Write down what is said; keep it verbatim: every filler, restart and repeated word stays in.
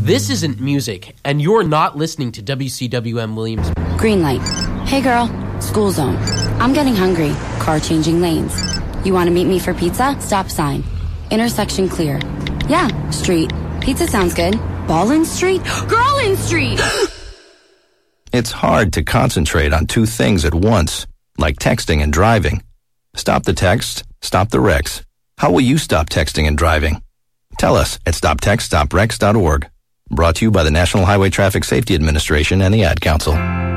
This isn't music, and you're not listening to W C W M Williams. Green light. Hey girl, school zone. I'm getting hungry. Car changing lanes. You want to meet me for pizza? Stop sign. Intersection clear. Yeah, street. Pizza sounds good. Ballin Street? Girlin Street! It's hard to concentrate on two things at once, like texting and driving. Stop the text, stop the wrecks. How will you stop texting and driving? Tell us at stop text stop wrecks dot org. Brought to you by the National Highway Traffic Safety Administration and the Ad Council.